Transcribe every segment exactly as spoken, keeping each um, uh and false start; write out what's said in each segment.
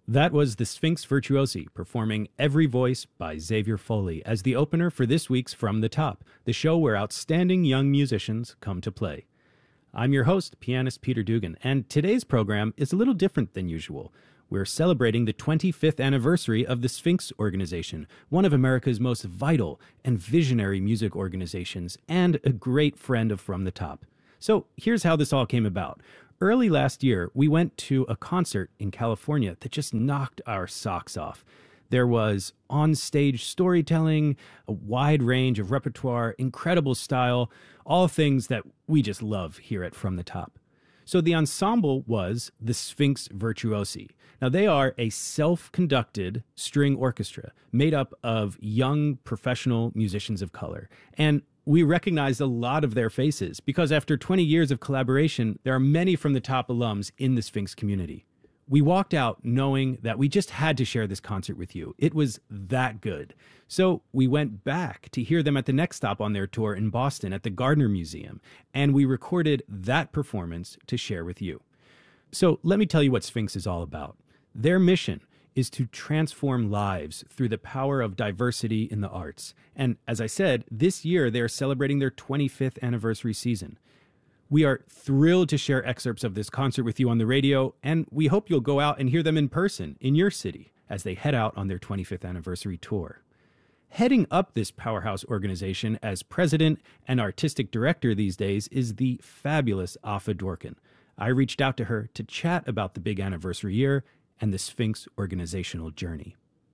That was the Sphinx Virtuosi performing Every Voice by Xavier Foley as the opener for this week's From the Top, the show where outstanding young musicians come to play. I'm your host, pianist Peter Dugan, and today's program is a little different than usual. We're celebrating the twenty-fifth anniversary of the Sphinx Organization, one of America's most vital and visionary music organizations, and a great friend of From the Top. So here's how this all came about. Early last year, we went to a concert in California that just knocked our socks off. There was on-stage storytelling, a wide range of repertoire, incredible style, all things that we just love here at From the Top. So the ensemble was the Sphinx Virtuosi. Now, they are a self-conducted string orchestra made up of young professional musicians of color. And we recognized a lot of their faces because after twenty years of collaboration, there are many From the Top alums in the Sphinx community. We walked out knowing that we just had to share this concert with you. It was that good. So we went back to hear them at the next stop on their tour in Boston at the Gardner Museum, and we recorded that performance to share with you. So let me tell you what Sphinx is all about. Their mission is to transform lives through the power of diversity in the arts. And as I said, this year they are celebrating their twenty-fifth anniversary season. We are thrilled to share excerpts of this concert with you on the radio, and we hope you'll go out and hear them in person in your city as they head out on their twenty-fifth anniversary tour. Heading up this powerhouse organization as president and artistic director these days is the fabulous Afa Dworkin. I reached out to her to chat about the big anniversary year and the Sphinx organizational journey.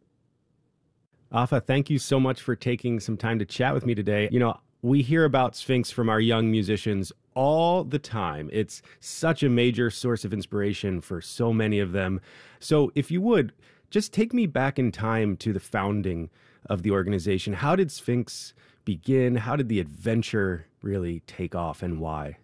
Afa, thank you so much for taking some time to chat with me today. You know, we hear about Sphinx from our young musicians all the time. It's such a major source of inspiration for so many of them. So if you would, just take me back in time to the founding of the organization. How did Sphinx begin? How did the adventure really take off, and why?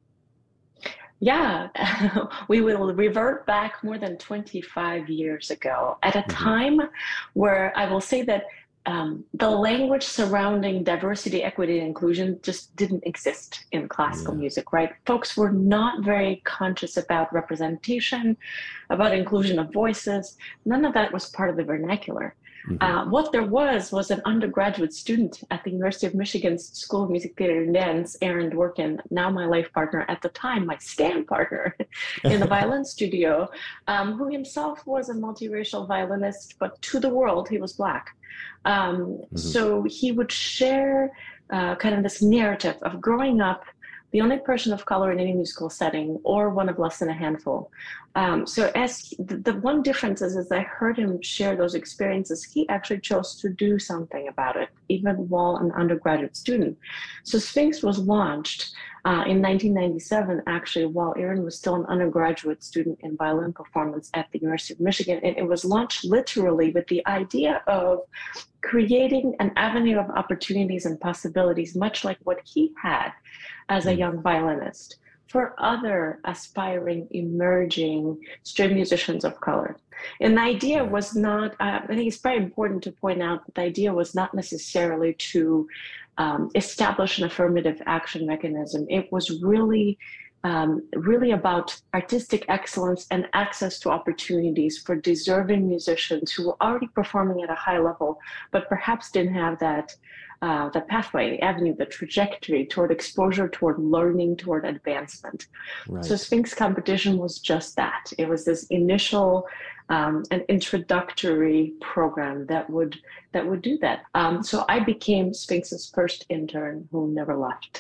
Yeah, we will revert back more than twenty-five years ago at a Mm-hmm. time where I will say that um, the language surrounding diversity, equity, and inclusion just didn't exist in classical Yeah. music, right? Folks were not very conscious about representation, about inclusion of voices. None of that was part of the vernacular. Mm-hmm. Uh, what there was was an undergraduate student at the University of Michigan's School of Music, Theater, and Dance, Aaron Dworkin, now my life partner, at the time my stand partner in the violin studio, um, who himself was a multiracial violinist, but to the world, he was Black. Um, Mm-hmm. So he would share uh, kind of this narrative of growing up the only person of color in any musical setting, or one of less than a handful. Um, so as the, the one difference is, as I heard him share those experiences, he actually chose to do something about it, even while an undergraduate student. So Sphinx was launched uh, in nineteen ninety-seven, actually, while Aaron was still an undergraduate student in violin performance at the University of Michigan. And it was launched literally with the idea of creating an avenue of opportunities and possibilities, much like what he had as a young violinist, for other aspiring, emerging string musicians of color. And the idea was not, uh, I think it's very important to point out that the idea was not necessarily to um, establish an affirmative action mechanism. It was really Um, really about artistic excellence and access to opportunities for deserving musicians who were already performing at a high level, but perhaps didn't have that uh, the pathway, the avenue, the trajectory toward exposure, toward learning, toward advancement. Right. So Sphinx Competition was just that. It was this initial um, an introductory program that would that would do that. Um, so I became Sphinx's first intern who never left.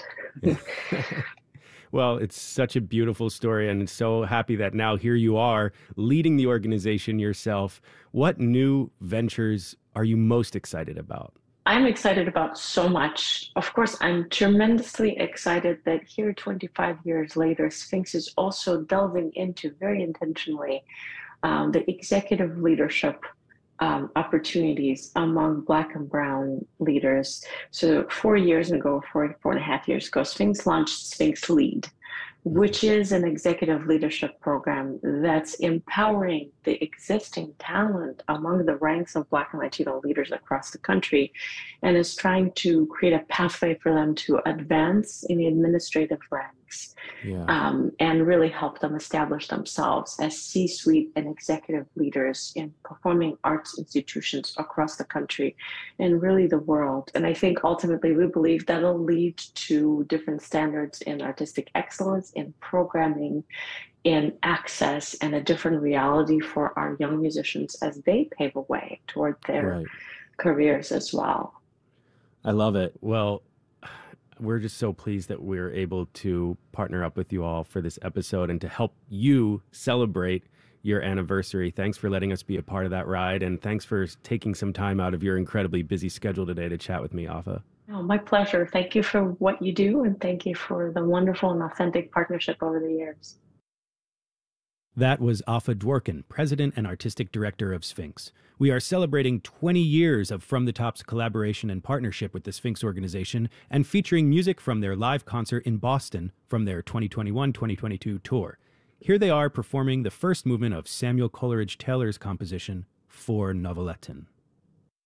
Well, it's such a beautiful story, and so happy that now here you are leading the organization yourself. What new ventures are you most excited about? I'm excited about so much. Of course, I'm tremendously excited that here twenty-five years later, Sphinx is also delving into, very intentionally, um, the executive leadership Um, opportunities among Black and Brown leaders. So four years ago, four, four and a half years ago, Sphinx launched Sphinx Lead, which is an executive leadership program that's empowering the existing talent among the ranks of Black and Latino leaders across the country, and is trying to create a pathway for them to advance in the administrative ranks weeks, Yeah. um, and really help them establish themselves as C-suite and executive leaders in performing arts institutions across the country and really the world. And I think ultimately we believe that'll lead to different standards in artistic excellence, in programming, in access, and a different reality for our young musicians as they pave a way toward their Right. careers as well. I love it. Well, we're just so pleased that we're able to partner up with you all for this episode and to help you celebrate your anniversary. Thanks for letting us be a part of that ride, and thanks for taking some time out of your incredibly busy schedule today to chat with me, Afa. Oh, my pleasure. Thank you for what you do, and thank you for the wonderful and authentic partnership over the years. That was Afa Dworkin, President and Artistic Director of Sphinx. We are celebrating twenty years of From the Top's collaboration and partnership with the Sphinx organization and featuring music from their live concert in Boston from their twenty twenty-one twenty twenty-two tour. Here they are performing the first movement of Samuel Coleridge Taylor's composition, For Noveletton.